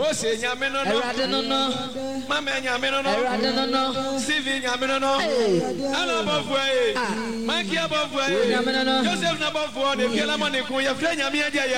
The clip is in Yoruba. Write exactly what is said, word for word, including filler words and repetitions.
Ose nyame no no. Erade no no. Mama nyame no no. Erade no no. Sivi nyame no no. Ana bofo e. Maki abofo e. Joseph na bofo de fiela mo ne kun ye fre nyame agya